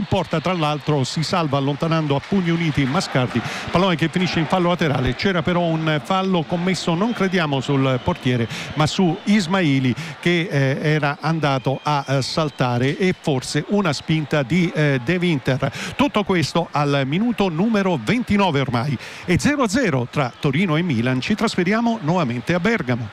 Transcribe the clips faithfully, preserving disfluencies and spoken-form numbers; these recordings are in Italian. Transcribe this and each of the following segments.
porta, tra l'altro si salva allontanando a pugni uniti Mascardi, pallone che finisce in fallo laterale. C'era però un fallo commesso, non crediamo sul portiere, ma su Ismaili, che eh, era andato a eh, saltare, e forse una spinta di eh, De Winter. Tutto questo al minuto numero ventinove ormai, e zero a zero tra Torino e Milan. Ci trasferiamo nuovamente a Bergamo.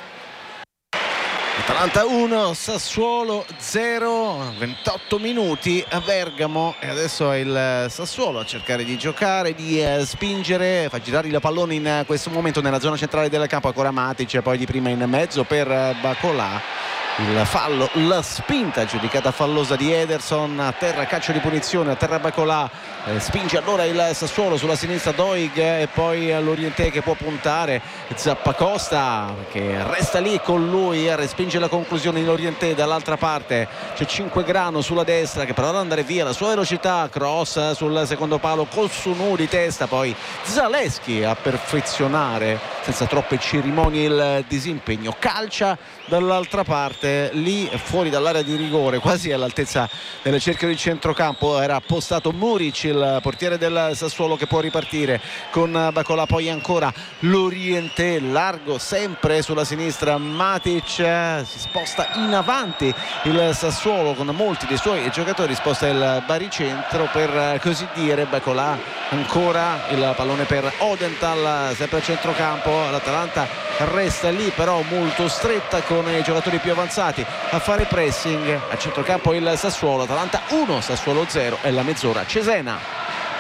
Atalanta uno, Sassuolo zero, ventotto minuti a Bergamo, e adesso è il Sassuolo a cercare di giocare, di eh, spingere, fa girare il pallone in questo momento nella zona centrale del campo. Ancora Matic, poi di prima in mezzo per eh, Bacolà. Il fallo, la spinta giudicata fallosa di Ederson, a terra calcio di punizione, a terra Bacolà, eh, spinge allora il Sassuolo sulla sinistra Doig, e poi l'Orientè che può puntare, Zappacosta che resta lì con lui, respinge la conclusione in Orientè. Dall'altra parte c'è Cinquegrano sulla destra che però deve andare via, la sua velocità, cross sul secondo palo, Kossounou di testa, poi Zalewski a perfezionare senza troppe cerimonie il disimpegno, calcia dall'altra parte, lì fuori dall'area di rigore, quasi all'altezza del cerchio di centrocampo, era appostato Muric, il portiere del Sassuolo, che può ripartire con Bacolà. Poi ancora l'Orientè largo sempre sulla sinistra, Matic, si sposta in avanti il Sassuolo con molti dei suoi giocatori, sposta il baricentro per così dire. Bacolà ancora, il pallone per Odenthal sempre a centrocampo. L'Atalanta resta lì però molto stretta con i giocatori più avanzati a fare pressing. A centrocampo il Sassuolo. Atalanta uno, Sassuolo zero, e la mezz'ora Cesena.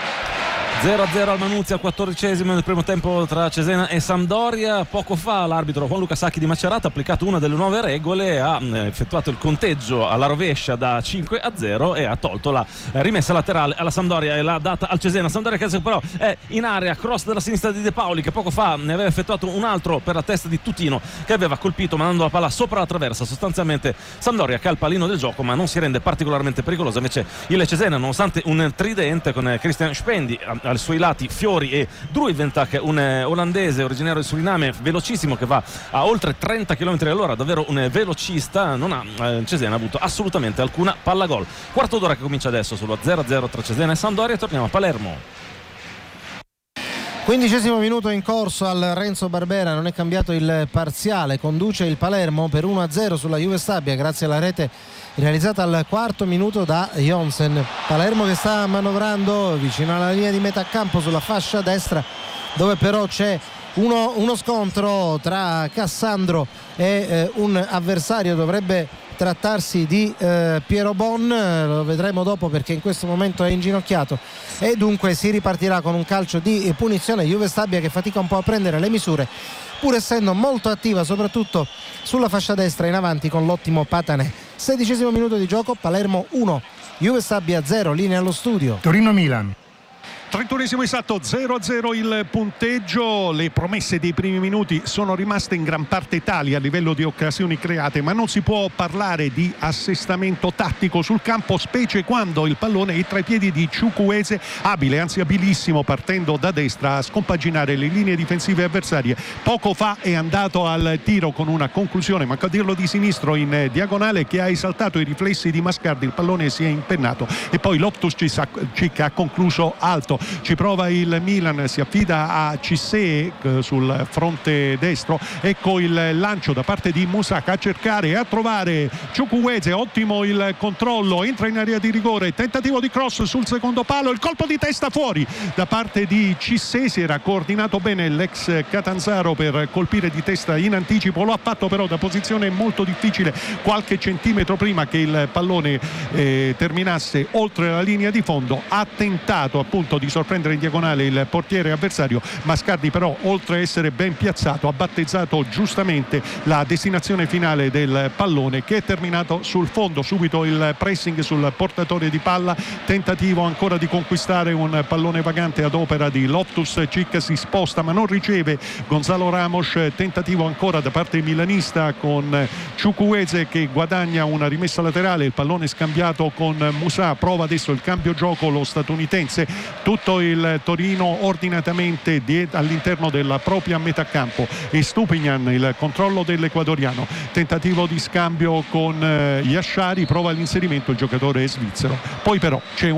zero a zero al Manuzzi al quattordicesimo del primo tempo tra Cesena e Sampdoria. Poco fa l'arbitro Juan Luca Sacchi di Macerata ha applicato una delle nuove regole, ha effettuato il conteggio alla rovescia da cinque a zero e ha tolto la rimessa laterale alla Sampdoria e l'ha data al Cesena. Sampdoria che però è in area, cross della sinistra di De Paoli, che poco fa ne aveva effettuato un altro per la testa di Tutino, che aveva colpito mandando la palla sopra la traversa. Sostanzialmente Sampdoria che ha il pallino del gioco ma non si rende particolarmente pericolosa. Invece il Cesena, nonostante un tridente con Christian Spendi ai suoi lati, Fiori e Druiventak, un olandese originario del Suriname, velocissimo, che va a oltre trenta chilometri all'ora, davvero un velocista, non ha eh, Cesena avuto assolutamente alcuna palla gol. Quarto d'ora che comincia adesso sullo zero a zero tra Cesena e Sampdoria. Torniamo a Palermo. Quindicesimo minuto in corso al Renzo Barbera, non è cambiato il parziale, conduce il Palermo per uno a zero sulla Juve Stabia grazie alla rete realizzata al quarto minuto da Jonsen. Palermo che sta manovrando vicino alla linea di metà campo sulla fascia destra, dove però c'è uno, uno scontro tra Cassandro e eh, un avversario. Dovrebbe trattarsi di eh, Piero Bon, lo vedremo dopo perché in questo momento è inginocchiato, e dunque si ripartirà con un calcio di punizione. Juve Stabia che fatica un po' a prendere le misure, pur essendo molto attiva soprattutto sulla fascia destra in avanti con l'ottimo Patanè. Sedicesimo minuto di gioco, Palermo uno, Juve Stabia zero, linea allo studio. Torino-Milan. trentunesimo esatto, zero a zero il punteggio. Le promesse dei primi minuti sono rimaste in gran parte tali a livello di occasioni create, ma non si può parlare di assestamento tattico sul campo, specie quando il pallone è tra i piedi di Chukwueze, abile, anzi abilissimo, partendo da destra a scompaginare le linee difensive avversarie. Poco fa è andato al tiro con una conclusione, manca a dirlo, di sinistro in diagonale, che ha esaltato i riflessi di Mascardi. Il pallone si è impennato e poi Loftus-Cheek ha concluso alto. Ci prova il Milan, si affida a Cissé eh, sul fronte destro. Ecco il lancio da parte di Musaka a cercare e a trovare Chukwueze. Ottimo il controllo, entra in area di rigore, tentativo di cross sul secondo palo, il colpo di testa fuori da parte di Cissé. Si era coordinato bene l'ex Catanzaro per colpire di testa in anticipo, lo ha fatto però da posizione molto difficile, qualche centimetro prima che il pallone eh, terminasse oltre la linea di fondo. Ha tentato appunto di sorprendere in diagonale il portiere avversario. Mascardi però, oltre a essere ben piazzato, ha battezzato giustamente la destinazione finale del pallone, che è terminato sul fondo. Subito il pressing sul portatore di palla, tentativo ancora di conquistare un pallone vagante ad opera di Loftus-Cheek, si sposta ma non riceve Gonzalo Ramos. Tentativo ancora da parte milanista con Chukwueze che guadagna una rimessa laterale, il pallone scambiato con Musà. Prova adesso il cambio gioco lo statunitense. Tutto il Torino ordinatamente all'interno della propria metà campo, e Stupignan il controllo dell'ecuadoriano. Tentativo di scambio con Yashari, prova l'inserimento il giocatore svizzero. Poi però c'è